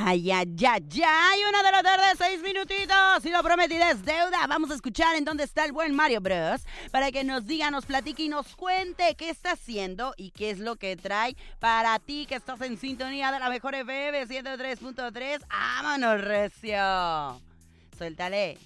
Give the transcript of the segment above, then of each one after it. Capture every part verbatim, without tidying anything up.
Ay, ay, ay, ay, una de la tarde, seis minutitos. Y lo prometido es deuda. Vamos a escuchar en dónde está el buen Mario Bros. Para que nos diga, nos platique y nos cuente qué está haciendo y qué es lo que trae para ti que estás en sintonía de la mejor F M ciento tres punto tres. ¡Vámonos, recio! Suéltale.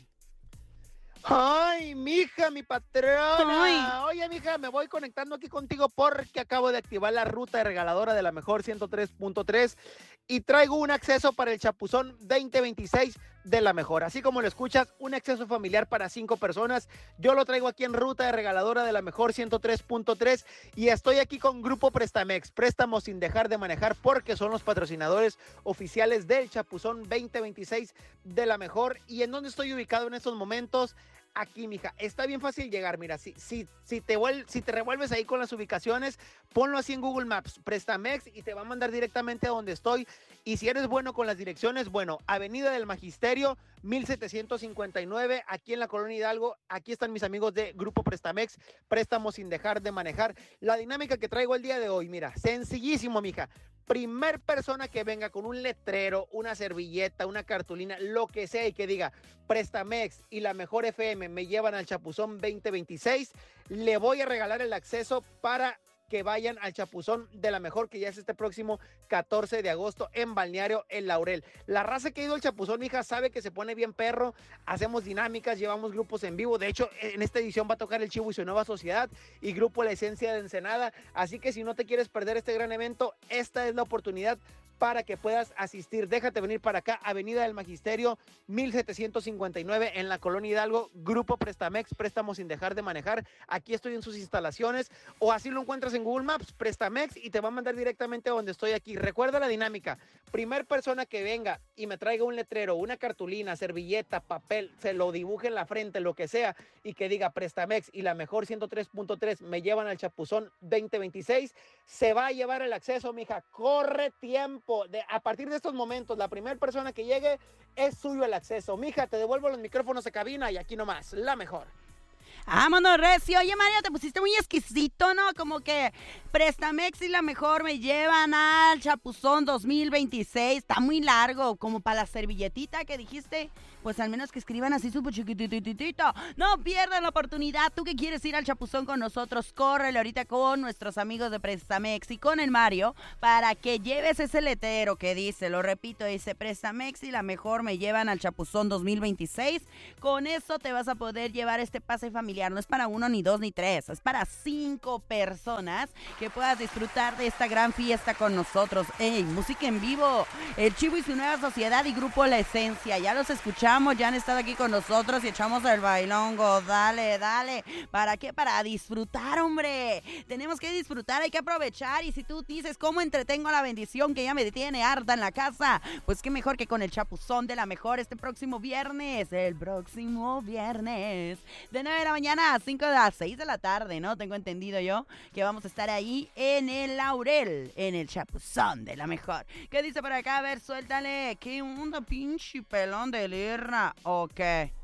Ay, mija, mi patrona. Ay. Oye, mija, me voy conectando aquí contigo porque acabo de activar la ruta regaladora de la mejor ciento tres punto tres y traigo un acceso para el Chapuzón veinte veintiséis de la mejor. Así como lo escuchas, un acceso familiar para cinco personas. Yo lo traigo aquí en ruta de regaladora de la mejor ciento tres punto tres y estoy aquí con Grupo Prestamex, préstamos sin dejar de manejar porque son los patrocinadores oficiales del Chapuzón veinte veintiséis de la mejor. ¿Y en dónde estoy ubicado en estos momentos? Aquí, mija, está bien fácil llegar. Mira, si, si, si, te vuel, si te revuelves ahí con las ubicaciones, ponlo así en Google Maps, Prestamex, y te va a mandar directamente a donde estoy. Y si eres bueno con las direcciones, bueno, Avenida del Magisterio, mil setecientos cincuenta y nueve, aquí en la Colonia Hidalgo. Aquí están mis amigos de Grupo Prestamex, préstamos sin dejar de manejar. La dinámica que traigo el día de hoy, mira, sencillísimo, mija. Primer persona que venga con un letrero, una servilleta, una cartulina, lo que sea, y que diga Prestamex y la mejor F M me llevan al Chapuzón veinte veintiséis, le voy a regalar el acceso para que vayan al Chapuzón de la mejor, que ya es este próximo catorce de agosto en Balneario El Laurel. La raza que ha ido al Chapuzón, hija, sabe que se pone bien perro. Hacemos dinámicas, llevamos grupos en vivo. De hecho, en esta edición va a tocar el Chivo y su nueva sociedad y Grupo La Esencia de Ensenada. Así que si no te quieres perder este gran evento, esta es la oportunidad para que puedas asistir. Déjate venir para acá, Avenida del Magisterio, mil setecientos cincuenta y nueve en la Colonia Hidalgo, Grupo Prestamex, préstamos sin dejar de manejar. Aquí estoy en sus instalaciones, o así lo encuentras en Google Maps, Prestamex, y te va a mandar directamente a donde estoy aquí. Recuerda la dinámica, primer persona que venga y me traiga un letrero, una cartulina, servilleta, papel, se lo dibuje en la frente, lo que sea, y que diga Prestamex y la mejor ciento tres punto tres me llevan al Chapuzón veinte veintiséis, se va a llevar el acceso, mija. Corre tiempo. De, a partir de estos momentos, la primera persona que llegue es suyo el acceso. Mija, te devuelvo los micrófonos a cabina y aquí nomás, la mejor. Vámonos, recio. Oye, Mario, te pusiste muy exquisito, ¿no? Como que Prestamex y la mejor me llevan al Chapuzón dos mil veintiséis. Está muy largo, como para la servilletita que dijiste. Pues al menos que escriban así súper chiquitititito. No pierdan la oportunidad. Tú que quieres ir al Chapuzón con nosotros, córrele ahorita con nuestros amigos de Prestamex y con el Mario para que lleves ese letrero que dice, lo repito, dice Prestamex y la mejor me llevan al Chapuzón dos mil veintiséis. Con eso te vas a poder llevar este pase familiar. No es para uno, ni dos, ni tres. Es para cinco personas que puedas disfrutar de esta gran fiesta con nosotros. ¡Ey! Música en vivo. El Chivo y su nueva sociedad y Grupo La Esencia. Ya los escuchamos. Ya han estado aquí con nosotros y echamos el bailongo. Dale, dale. ¿Para qué? Para disfrutar, hombre. Tenemos que disfrutar, hay que aprovechar. Y si tú dices, ¿cómo entretengo la bendición que ya me tiene harta en la casa? Pues qué mejor que con el Chapuzón de la mejor este próximo viernes. El próximo viernes. De nueve de la mañana a cinco de las seis de la tarde, ¿no? Tengo entendido yo que vamos a estar ahí en el Laurel, en el Chapuzón de la mejor. ¿Qué dice por acá? A ver, suéltale. ¿Qué onda, pinche pelón de lirra? Ok.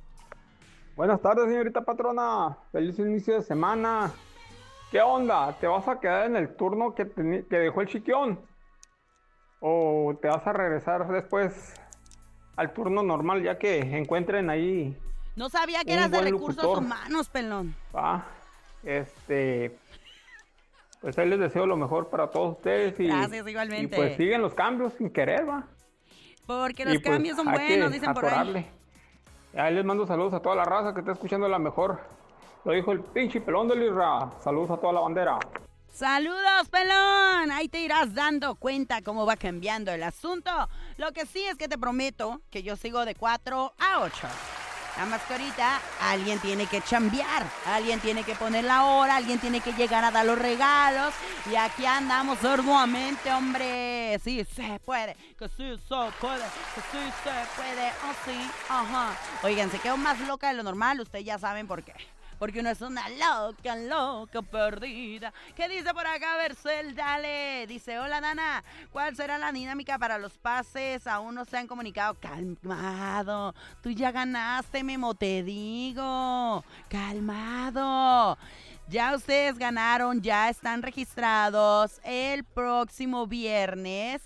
Buenas tardes, señorita patrona. Feliz inicio de semana. ¿Qué onda? ¿Te vas a quedar en el turno que, te, que dejó el Chiquión? ¿O te vas a regresar después al turno normal ya que encuentren ahí? No sabía que eras de recursos locutor. Humanos, pelón. Ah, este... Pues ahí les deseo lo mejor para todos ustedes. Y, gracias, igualmente. Y pues siguen los cambios sin querer, va. Porque los y cambios pues, son buenos, dicen atorarle. por ahí. Ahí les mando saludos a toda la raza que está escuchando la mejor. Lo dijo el pinche pelón de Lirra. Saludos a toda la bandera. ¡Saludos, pelón! Ahí te irás dando cuenta cómo va cambiando el asunto. Lo que sí es que te prometo que yo sigo de cuatro a ocho. Nada más que ahorita alguien tiene que chambear, alguien tiene que poner la hora, alguien tiene que llegar a dar los regalos. Y aquí andamos arduamente, hombre. Sí se puede, que sí se puede, que sí se puede, oh sí, ajá. Oigan, se quedó más loca de lo normal, ustedes ya saben por qué. Porque uno es una loca, loca, perdida. ¿Qué dice por acá, Bercel? Dale. Dice, hola, Dana. ¿Cuál será la dinámica para los pases? Aún no se han comunicado. Calmado. Tú ya ganaste, Memo, te digo. Calmado. Ya ustedes ganaron, ya están registrados. El próximo viernes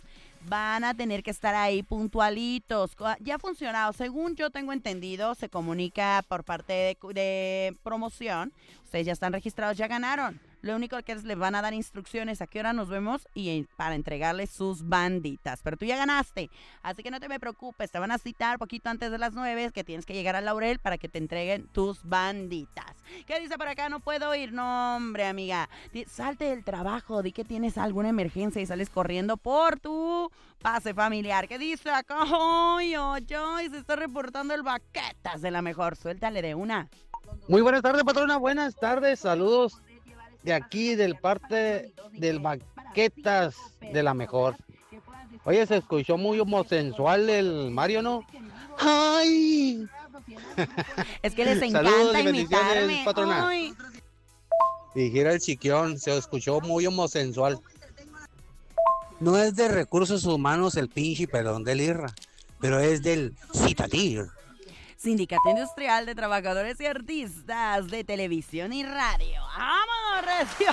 van a tener que estar ahí puntualitos. Ya ha funcionado, según yo tengo entendido, se comunica por parte de, de promoción. Ustedes ya están registrados, ya ganaron. Lo único que es, les van a dar instrucciones a qué hora nos vemos y para entregarles sus banditas. Pero tú ya ganaste, así que no te me preocupes. Te van a citar poquito antes de las nueve, que tienes que llegar al Laurel para que te entreguen tus banditas. ¿Qué dice por acá? No puedo ir. No, hombre, amiga. Salte del trabajo, di que tienes alguna emergencia y sales corriendo por tu pase familiar. ¿Qué dice acá? ¡Ay, ay, ay! Se está reportando el Baquetas de la mejor. Suéltale de una. Muy buenas tardes, patrona. Buenas tardes. Saludos de aquí, del parte del Baquetas de la mejor. Oye, se escuchó muy homosensual el Mario, ¿no? ¡Ay! Es que les encanta imitarme. Patrona. Ay. Dijera el chiquión, se escuchó muy homosensual. No es de recursos humanos el pinche perdón del I R R A, pero es del Citatir. Sindicato Industrial de Trabajadores y Artistas de Televisión y Radio. ¡Vámonos, Recio!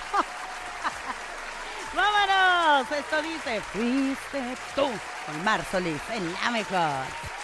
¡Vámonos! Esto dice, fuiste tú, con Mar Solís en la mejor.